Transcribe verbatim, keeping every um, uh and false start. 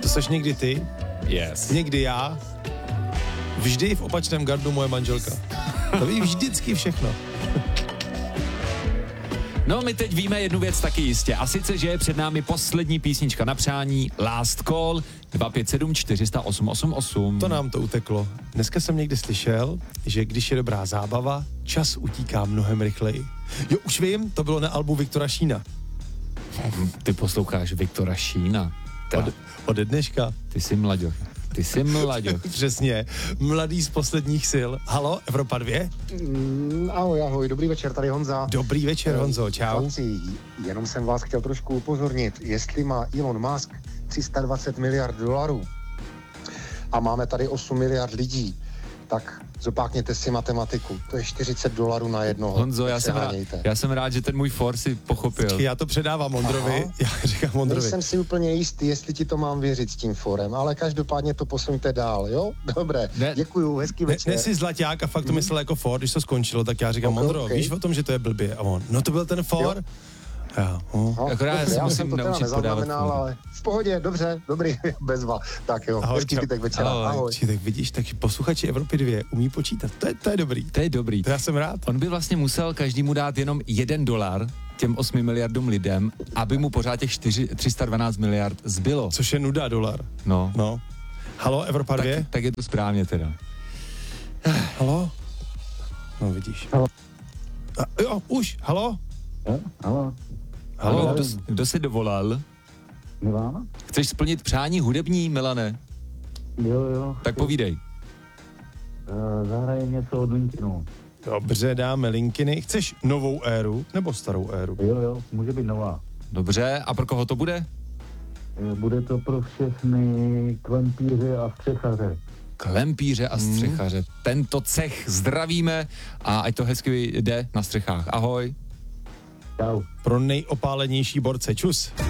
seš někdy ty, Yes. někdy já, vždy v opačném gardu moje manželka. To ví vždycky všechno. No, my teď víme jednu věc taky jistě. A sice, že je před námi poslední písnička na přání, Last Call, dva pět sedm čtyři nula osm osm osm. To nám to uteklo. Dneska jsem někdy slyšel, že když je dobrá zábava, čas utíká mnohem rychleji. Jo, už vím, to bylo na albu Viktora Šína. Ty posloucháš Viktora Šína. Od, ode dneška. Ty jsi mlaďoch. Ty jsi mlaďoch. Přesně. Mladý z posledních sil. Halo, Evropa dvě? Mm, ahoj, ahoj, dobrý večer, tady Honza. Dobrý večer, Honzo, čau. Chlapci, jenom jsem vás chtěl trošku upozornit, jestli má Elon Musk tři sta dvacet miliard dolarů a máme tady osm miliard lidí, tak zopákněte si matematiku. To je čtyřicet dolarů na jednoho. Honzo, já jsem, rád, já jsem rád, že ten můj for si pochopil. Já to předávám Ondrovi. Aha. Já říkám Ondrovi. Nejsem si úplně jistý, jestli ti to mám věřit s tím forem, ale každopádně to posuňte dál, jo? Dobré, ne, děkuju, hezký večer. Ne, ne jsi zlaťák a fakt to myslel jako for, když to skončilo, tak já říkám, okay, Ondro, okay. Víš o tom, že to je blbě? A on, no to byl ten for? Jo. Já, oh. no, Akorát já, já jsem to teda nezaznamenal, ale v pohodě, dobře, dobrý, bezva. Tak jo, hezký zbytek večera, ahoj. ahoj. Tak vidíš, tak posluchači Evropy dvě umí počítat, to je, to je dobrý. To je dobrý. To já jsem rád. On by vlastně musel každému dát jenom jeden dolar těm osmi miliardům lidem, aby mu pořád těch tři sta dvanáct miliard zbylo. Což je nuda dolar. No. No. Halo, Evropa dvě? Tak, tak je to správně teda. Halo? No vidíš. Halo. A, jo, už, halo? Jo, halo. Halo, kdo, kdo se dovolal? Milana? Chceš splnit přání hudební, Milane? Jo, jo. Tak povídej. Uh, Zahraje něco od Linkinu. Dobře, dáme Linkiny. Chceš novou éru nebo starou éru? Jo, jo, může být nová. Dobře, a pro koho to bude? Bude to pro všechny klempíře a střechaře. Klempíře a střechaře. Hmm. Tento cech zdravíme a ať to hezky jde na střechách. Ahoj. Čau. Pro nejopálenější borce. Čus.